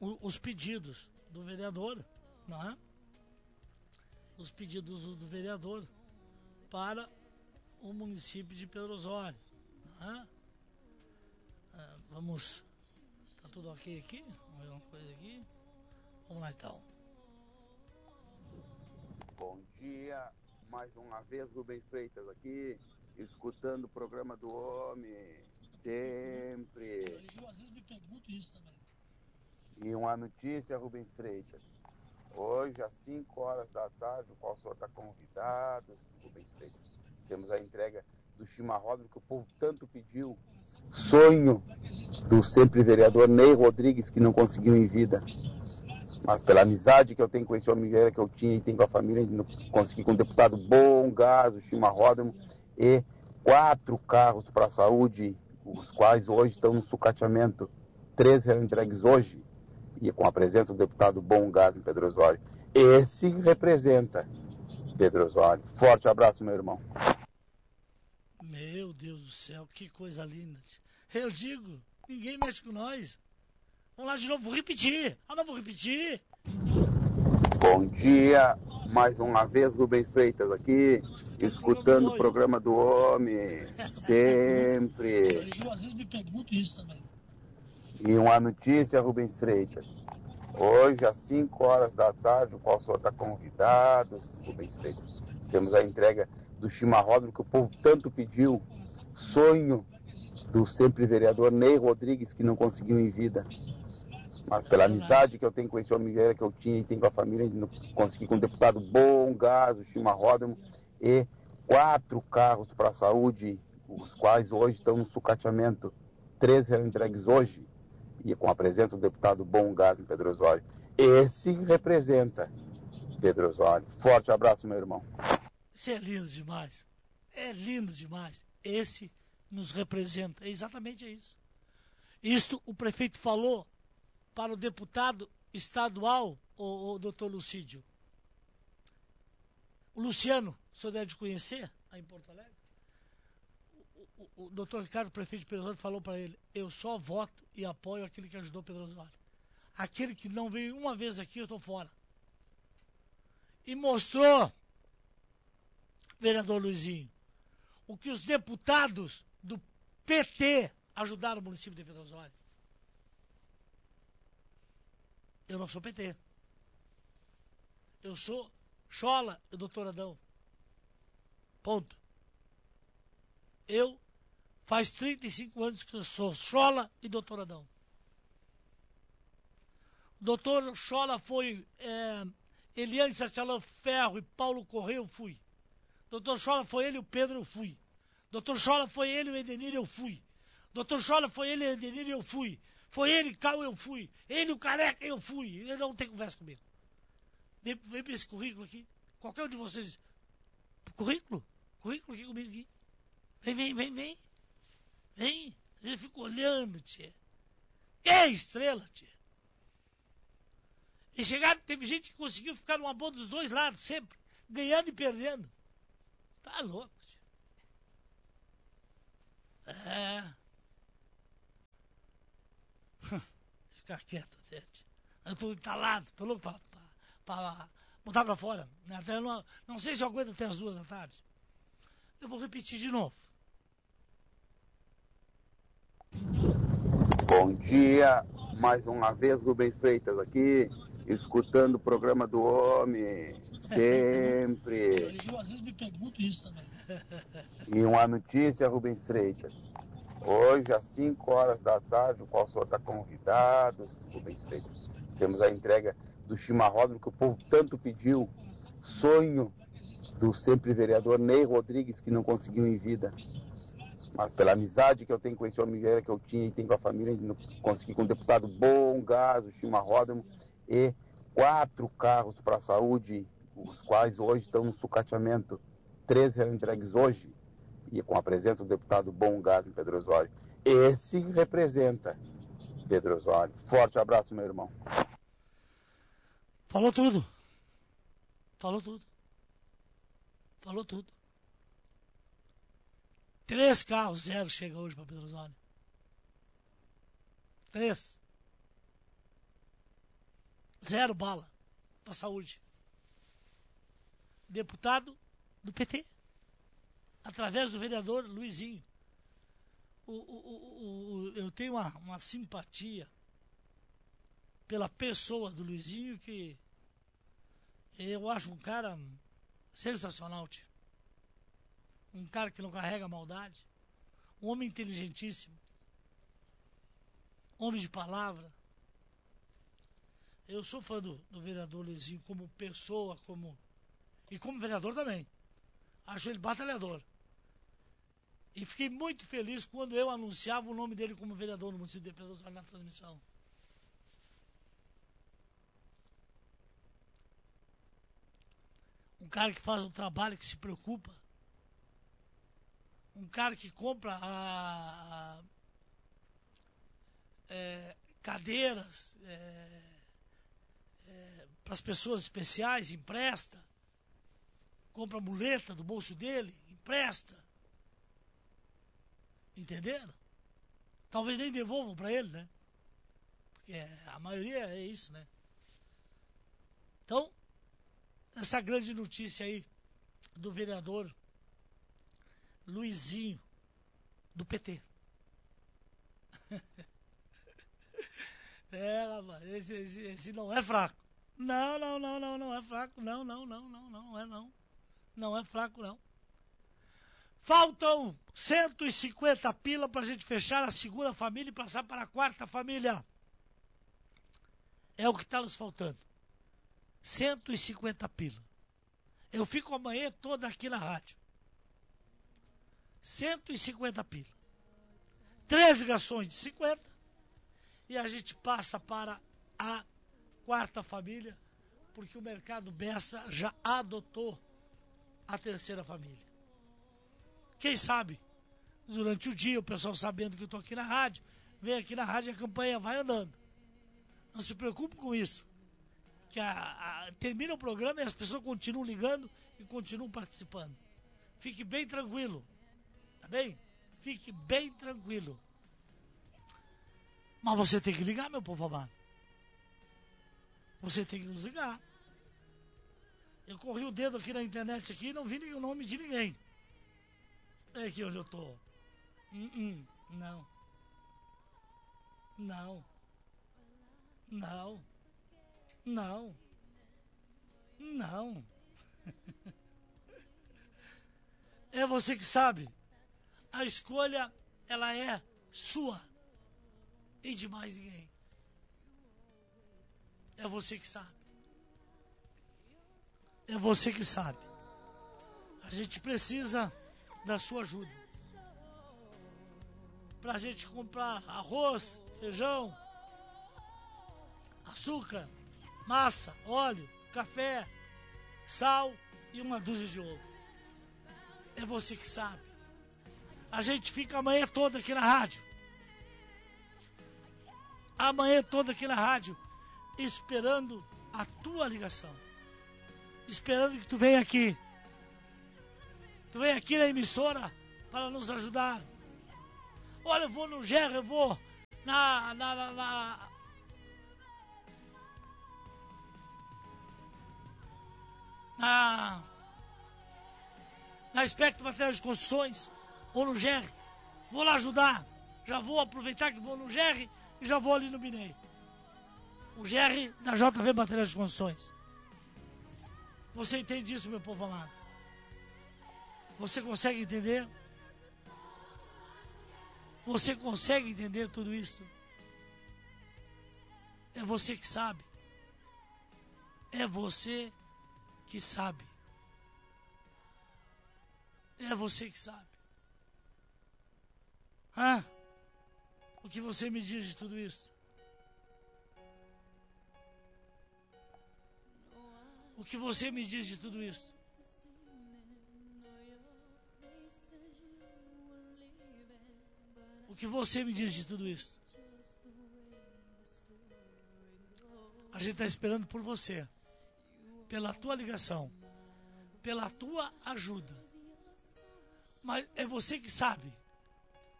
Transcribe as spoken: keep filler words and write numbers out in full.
o, os pedidos do vereador, não é? Os pedidos do vereador para o município de Pedro Osório, não é? Ah, vamos, tá tudo ok aqui? Vamos ver uma coisa aqui. Vamos lá então. Bom dia, mais uma vez Rubens Freitas aqui, escutando o programa do homem, sempre. Eu às vezes me pergunto isso também. E uma notícia, Rubens Freitas. Hoje, às cinco horas da tarde, o qual o senhor está convidado, Rubens Freitas, temos a entrega do chimarrão que o povo tanto pediu. Sonho do sempre vereador Ney Rodrigues, que não conseguiu em vida. Mas pela amizade que eu tenho com esse homem que eu tinha e tenho com a família, não consegui com um deputado bom, gás, o chimarrão e quatro carros para a saúde, os quais hoje estão no sucateamento. Três serão entregues hoje, e com a presença do deputado Bom Gás em Pedro Osório. Esse representa Pedro Osório. Forte abraço, meu irmão. Meu Deus do céu, que coisa linda. Eu digo, ninguém mexe com nós. Vamos lá de novo, vou repetir. Ah, não, vou repetir. Bom dia, mais uma vez Rubens Freitas aqui, escutando o programa do homem, sempre. Eu às vezes me pergunto isso também. E uma notícia, Rubens Freitas. Hoje, às cinco horas da tarde, o qual o senhor está convidado, Rubens Freitas, temos a entrega do chimarrão que o povo tanto pediu. Sonho do sempre vereador Ney Rodrigues, que não conseguiu em vida. Mas pela amizade que eu tenho com esse homem que eu tinha e tenho com a família, não consegui com um deputado Bom Gás, o chimarrão e quatro carros para a saúde, os quais hoje estão no sucateamento. Três serão entregues hoje, e com a presença do deputado Bom Gás em Pedro Osório. Esse representa Pedro Osório. Forte abraço, meu irmão. Isso é lindo demais. É lindo demais. Esse nos representa. É exatamente isso. Isto o prefeito falou para o deputado estadual, o, o doutor Lucídio. O Luciano, o senhor deve conhecer, aí em Porto Alegre. O, o, o doutor Ricardo, prefeito de Pedro Osório, falou para ele: eu só voto e apoio aquele que ajudou Pedro Osório. Aquele que não veio uma vez aqui, eu estou fora. E mostrou, vereador Luizinho, o que os deputados do P T ajudaram o município de Pedro Osório. Eu não sou P T. Eu sou Chola e doutor Adão. Ponto. Eu, faz trinta e cinco anos que eu sou Chola e doutor Adão. Doutor Chola foi é, Eliane Sachalão Ferro e Paulo Correia, eu fui. Doutor Chola foi ele e o Pedro, eu fui. Doutor Chola foi ele e o Edenir, eu fui. Doutor Chola foi ele e o Edenir, eu fui. Foi ele e Cal, eu fui. Ele e o Careca, eu fui. Ele não tem conversa comigo. Vem, vem para esse currículo aqui. Qualquer um de vocês. Currículo? Currículo aqui comigo aqui. Vem, vem, vem, vem. Vem. A gente fica olhando, tia. Que estrela, tia. E chegaram, teve gente que conseguiu ficar numa boa dos dois lados, sempre. Ganhando e perdendo. Tá louco, tia. É. Ficar quieto até, tia. Eu tô entalado, tô louco pra, pra, pra botar pra fora. Até não, não sei se eu aguento até as duas da tarde. Eu vou repetir de novo. Bom dia, mais uma vez Rubens Freitas aqui, escutando o programa do homem, sempre. Eu às vezes me pergunto isso também. E uma notícia, Rubens Freitas. Hoje, às cinco horas da tarde, o qual o senhor está convidado, Rubens Freitas, temos a entrega do chimarrão que o povo tanto pediu. Sonho do sempre vereador Ney Rodrigues, que não conseguiu em vida. Mas pela amizade que eu tenho com esse homem que eu tinha e tenho com a família, não consegui com um deputado Bom Gás, o chimarrão e quatro carros para a saúde, os quais hoje estão no sucateamento. Três serão entregues hoje, e com a presença do deputado Bom Gás em Pedro Osório. Esse representa Pedro Osório. Forte abraço, meu irmão. Falou tudo. Falou tudo. Falou tudo. Três carros zero chega hoje para Pedro Osório. Três. Zero bala para saúde. Deputado do P T, através do vereador Luizinho. O, o, o, o, eu tenho uma, uma simpatia pela pessoa do Luizinho, que eu acho um cara sensacional, tio. Um cara que não carrega maldade, um homem inteligentíssimo, homem de palavra. Eu sou fã do, do vereador Luizinho como pessoa, como e como vereador também. Acho ele batalhador. E fiquei muito feliz quando eu anunciava o nome dele como vereador no município de Pedro na transmissão. Um cara que faz um trabalho, que se preocupa. Um cara que compra a, a, é, cadeiras é, é, para as pessoas especiais, empresta. Compra muleta do bolso dele, empresta. Entenderam? Talvez nem devolvam para ele, né? Porque a maioria é isso, né? Então, essa grande notícia aí do vereador Luizinho, do P T. É, rapaz, esse, esse, esse não é fraco. Não, não, não, não, não é fraco. Não, não, não, não, não, não é não. Não é fraco, não. Faltam cento e cinquenta pila para a gente fechar a segunda família e passar para a quarta família. É o que está nos faltando. cento e cinquenta pila. Eu fico a manhã toda aqui na rádio. cento e cinquenta pila. Três ligações de cinquenta. E a gente passa para a quarta família, porque o Mercado Bessa já adotou a terceira família. Quem sabe, durante o dia, o pessoal sabendo que eu estou aqui na rádio, vem aqui na rádio e a campanha vai andando. Não se preocupe com isso. Que a, a, termina o programa e as pessoas continuam ligando e continuam participando. Fique bem tranquilo. Tá bem? Fique bem tranquilo. Mas você tem que ligar, meu povo amado. Você tem que nos ligar. Eu corri o dedo aqui na internet aqui e não vi o nome de ninguém. É aqui onde eu tô. Hum, hum, não. Não. Não. Não. Não. É você que sabe. A escolha, ela é sua. E de mais ninguém. É você que sabe. É você que sabe. A gente precisa da sua ajuda. Pra gente comprar arroz, feijão, açúcar, massa, óleo, café, sal e uma dúzia de ovo. É você que sabe. A gente fica a manhã toda aqui na rádio. A manhã toda aqui na rádio, esperando a tua ligação. Esperando que tu venha aqui. Tu vem aqui na emissora para nos ajudar. Olha, eu vou no Gerra, eu vou na... na, na, na na, na Espectro Materiais de Construções, ou no G R, vou lá ajudar, já vou aproveitar que vou no G R e já vou ali no Binei. O G R da J V Materiais de Construções. Você entende isso, meu povo amado? Você consegue entender? Você consegue entender tudo isso? É você que sabe. É você que sabe. É você que sabe. Ah, o que você me diz de tudo isso? O que você me diz de tudo isso? O que você me diz de tudo isso? A gente está esperando por você, pela tua ligação, pela tua ajuda. Mas é você que sabe.